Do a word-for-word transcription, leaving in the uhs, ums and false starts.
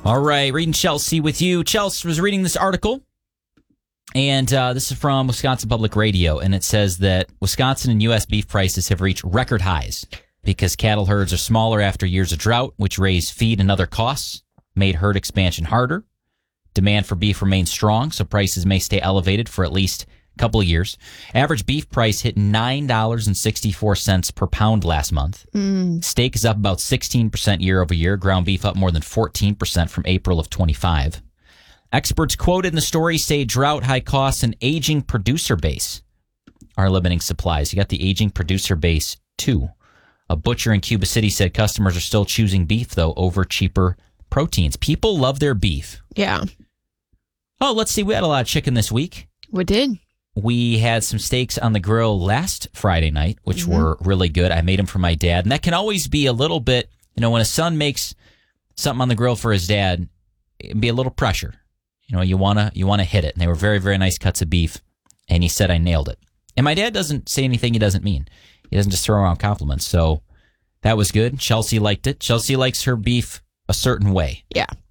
All right, reading Chelsea with you. Chelsea was reading this article, and uh, this is from Wisconsin Public Radio, and it says that Wisconsin and U S beef prices have reached record highs because cattle herds are smaller after years of drought, which raised feed and other costs, made herd expansion harder. Demand for beef remains strong, so prices may stay elevated for at least a couple of years. Average beef price hit nine dollars and sixty-four cents per pound last month. Mm. Steak is up about sixteen percent year over year. Ground beef up more than fourteen percent from April of twenty-five. Experts quoted in the story say drought, high costs, and aging producer base are limiting supplies. You got the aging producer base, too. A butcher in Cuba City said customers are still choosing beef, though, over cheaper proteins. People love their beef. Yeah. Oh, let's see. We had a lot of chicken this week. We did. We had some steaks on the grill last Friday night, which mm-hmm. were really good. I made them for my dad. And that can always be a little bit, you know, when a son makes something on the grill for his dad, it can be a little pressure. You know, you want to you want to hit it. And they were very, very nice cuts of beef. And he said I nailed it. And my dad doesn't say anything he doesn't mean. He doesn't just throw around compliments. So that was good. Chelsea liked it. Chelsea likes her beef a certain way. Yeah.